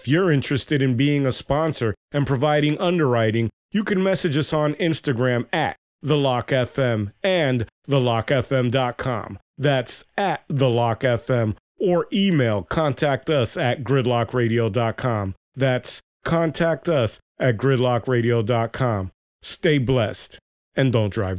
If you're interested in being a sponsor and providing underwriting, you can message us on Instagram at TheLockFM and TheLockFM.com. That's at TheLockFM, or email contact us at gridlockradio.com. That's contact us at gridlockradio.com. Stay blessed and don't drive